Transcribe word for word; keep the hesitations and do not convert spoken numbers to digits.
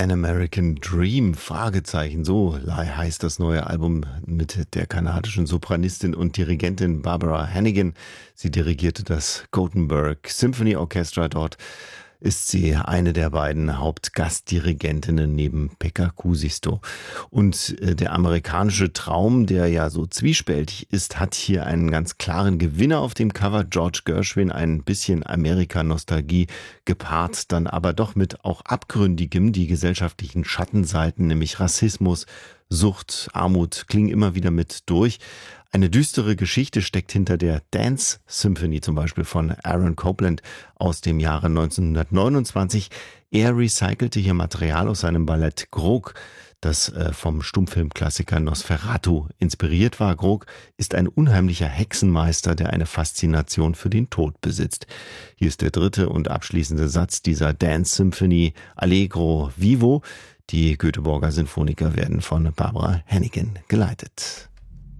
An American Dream, Fragezeichen, so heißt das neue Album mit der kanadischen Sopranistin und Dirigentin Barbara Hannigan. Sie dirigierte das Gothenburg Symphony Orchestra. Dort ist sie eine der beiden Hauptgastdirigentinnen neben Pekka Kuusisto. Und äh, der amerikanische Traum, der ja so zwiespältig ist, hat hier einen ganz klaren Gewinner auf dem Cover. George Gershwin, ein bisschen Amerika-Nostalgie gepaart, dann aber doch mit auch Abgründigem. Die gesellschaftlichen Schattenseiten, nämlich Rassismus, Sucht, Armut, klingen immer wieder mit durch. Eine düstere Geschichte steckt hinter der Dance Symphony, zum Beispiel von Aaron Copland aus dem Jahre neunzehnhundertneunundzwanzig. Er recycelte hier Material aus seinem Ballett Grog, das äh, vom Stummfilmklassiker Nosferatu inspiriert war. Grog ist ein unheimlicher Hexenmeister, der eine Faszination für den Tod besitzt. Hier ist der dritte und abschließende Satz dieser Dance Symphony, Allegro Vivo. Die Göteborger Sinfoniker werden von Barbara Hannigan geleitet.